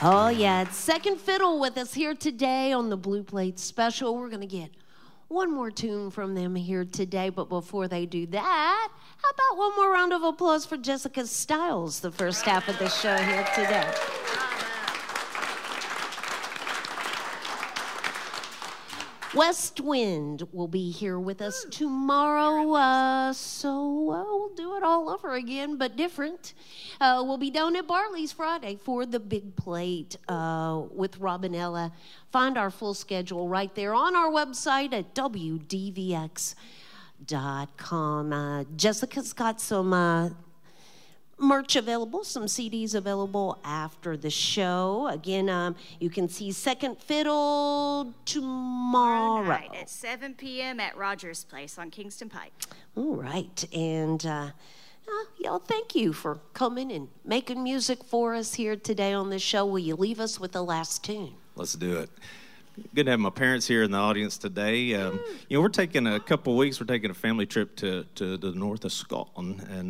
Oh, yeah, it's Second Fiddle with us here today on the Blue Plate Special. We're going to get one more tune from them here today, but before they do that, how about one more round of applause for Jessica Stiles, the first half of the show here today. West Wind will be here with us tomorrow, so we'll do it all over again, but different. We'll be down at Barley's Friday for the Big Plate with Robinella. Find our full schedule right there on our website at WDVX.com. Jessica's got some merch available, some CDs available after the show. Again, you can see Second Fiddle tomorrow night at 7 p.m. at Rogers Place on Kingston Pike. All right, and y'all, thank you for coming and making music for us here today on the show. Will you leave us with the last tune? Let's do it. Good to have my parents here in the audience today. We're taking a couple weeks. We're taking a family trip to the north of Scotland, and